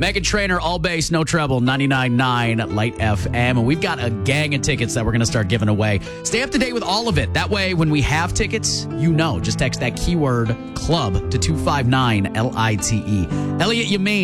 Megan Trainor, all bass, no treble, 99.9 Light FM. And we've got a gang of tickets that we're going to start giving away. Stay up to date with all of it. That way, when we have tickets, you know. Just text that keyword club to 259 LITE. Elliot Yamin.